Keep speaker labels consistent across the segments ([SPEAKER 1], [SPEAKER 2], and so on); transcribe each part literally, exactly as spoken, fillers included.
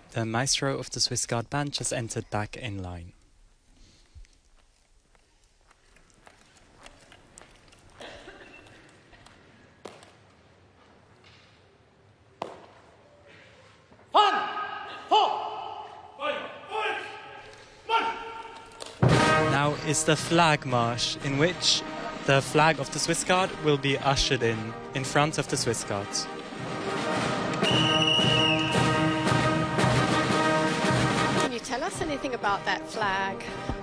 [SPEAKER 1] The maestro of the Swiss Guard band just entered back in line. Now is the flag march, in which the flag of the Swiss Guard will be ushered in, in front of the Swiss Guards.
[SPEAKER 2] Can you tell us anything about that flag?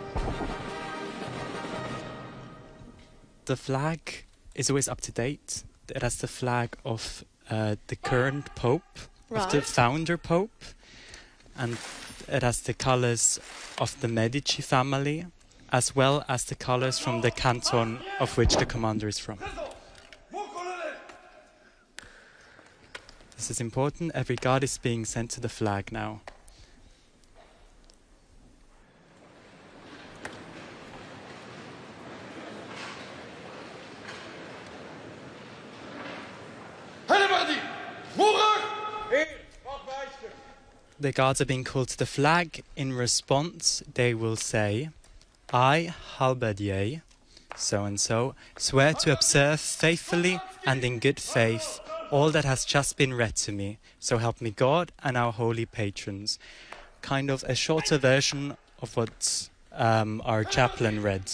[SPEAKER 1] The flag is always up to date. It has the flag of uh, the current Pope,
[SPEAKER 2] Right.
[SPEAKER 1] of the founder Pope, and it has the colours of the Medici family, as well as the colours from the canton of which the commander is from. This is important. Every guard is being sent to the flag now. The guards are being called to the flag. In response, they will say, I, halberdier, so-and-so, swear to observe faithfully and in good faith all that has just been read to me. So help me God and our holy patrons. Kind of a shorter version of what um, our chaplain read.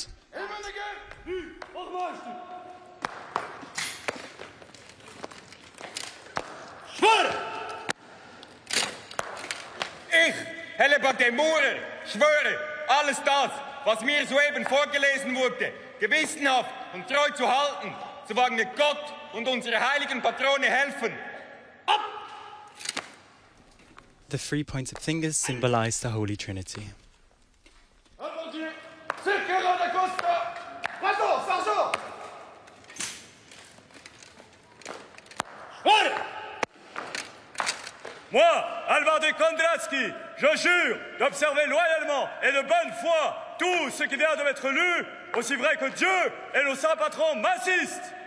[SPEAKER 3] Ich, Helleberg der Mohrer, schwöre, alles das, was mir soeben vorgelesen wurde, gewissenhaft und treu zu halten, so wagen wir Gott und unsere heiligen Patrone helfen. Ab!
[SPEAKER 1] The three pointed fingers symbolize the Holy Trinity.
[SPEAKER 3] Moi, Alvar de Kondratsky, je jure d'observer loyalement et de bonne foi tout ce qui vient de m'être lu, aussi vrai que Dieu et nos saints patrons m'assistent.